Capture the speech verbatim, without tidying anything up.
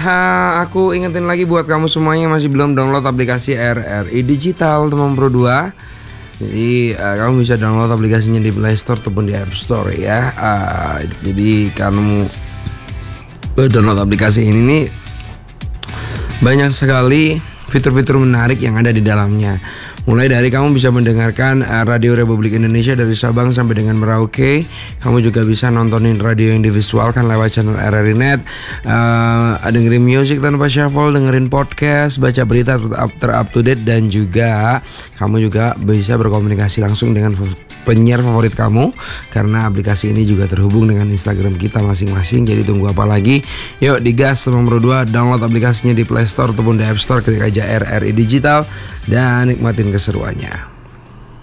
ha, aku ingetin lagi buat kamu semuanya yang masih belum download aplikasi R R I Digital teman Pro dua. Jadi uh, kamu bisa download aplikasinya di Play Store ataupun di App Store ya. Uh, jadi kamu uh, download aplikasi ini nih, banyak sekali fitur-fitur menarik yang ada di dalamnya. Mulai dari kamu bisa mendengarkan uh, Radio Republik Indonesia dari Sabang sampai dengan Merauke. Kamu juga bisa nontonin radio yang divisualkan lewat channel R R I Net, uh, dengerin music tanpa shuffle, dengerin podcast, baca berita ter-up to date, dan juga kamu juga bisa berkomunikasi langsung dengan penyiar favorit kamu karena aplikasi ini juga terhubung dengan Instagram kita masing-masing. Jadi tunggu apa lagi? Yuk digas teman Pro dua, download aplikasinya di Play Store ataupun di App Store, ketik aja R R I Digital dan nikmatin keseruannya.